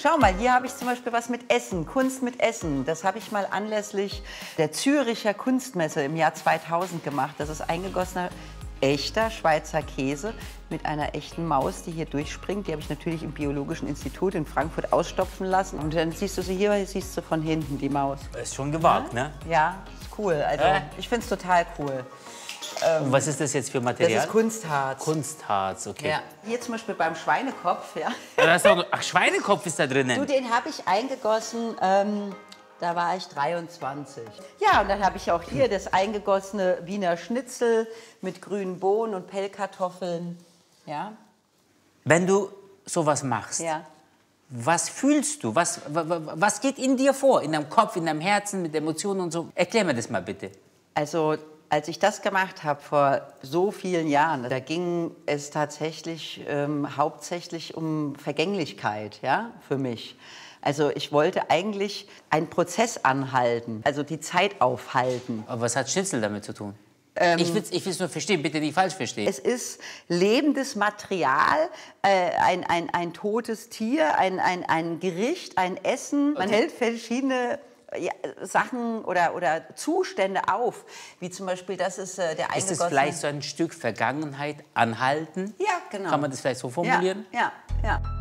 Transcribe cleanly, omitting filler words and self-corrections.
Schau mal, hier habe ich zum Beispiel was mit Essen, Kunst mit Essen. Das habe ich mal anlässlich der Züricher Kunstmesse im Jahr 2000 gemacht. Das ist eingegossener, echter Schweizer Käse mit einer echten Maus, die hier durchspringt. Die habe ich natürlich im Biologischen Institut in Frankfurt ausstopfen lassen. Und dann siehst du sie hier, siehst du von hinten die Maus. Das ist schon gewagt, ne? Ja, ist cool. Also ich finde es total cool. Und was ist das jetzt für Material? Das ist Kunstharz. Kunstharz, okay. Ja. Hier zum Beispiel beim Schweinekopf. Ja. Da ist doch, ach, Schweinekopf ist da drinnen. Du, den habe ich eingegossen, da war ich 23. Ja, und dann habe ich auch hier das eingegossene Wiener Schnitzel mit grünen Bohnen und Pellkartoffeln. Ja. Wenn du sowas machst, Ja. was fühlst du? Was geht in dir vor? In deinem Kopf, in deinem Herzen, mit Emotionen und so? Erklär mir das mal bitte. Also, als ich das gemacht habe vor so vielen Jahren, da ging es tatsächlich hauptsächlich um Vergänglichkeit, ja, für mich. Also ich wollte eigentlich einen Prozess anhalten, also die Zeit aufhalten. Aber was hat Schnitzel damit zu tun? Ich will's nur verstehen, bitte nicht falsch verstehen. Es ist lebendes Material, ein totes Tier, ein Gericht, ein Essen. Man hält verschiedene Sachen oder Zustände auf, wie zum Beispiel, das ist der eingegossene... Ist es vielleicht so ein Stück Vergangenheit anhalten? Ja, genau. Kann man das vielleicht so formulieren? Ja, ja, ja.